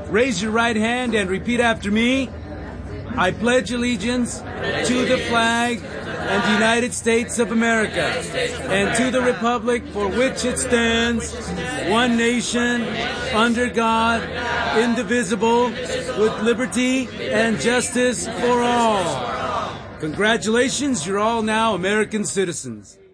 Raise your right hand and repeat after me. I pledge allegiance to the flag and the United States of America and to the republic for which it stands, one nation, under God, indivisible, with liberty and justice for all. Congratulations, you're all now American citizens.